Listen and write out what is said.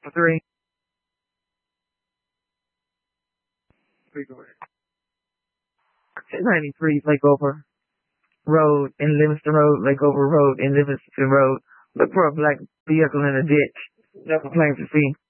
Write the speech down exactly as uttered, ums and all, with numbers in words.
Three. Three go ahead. ninety-three Lakeover Road in Livingston Road, Lakeover Road in Livingston Road. Look for a black vehicle in a ditch. No complaints to see.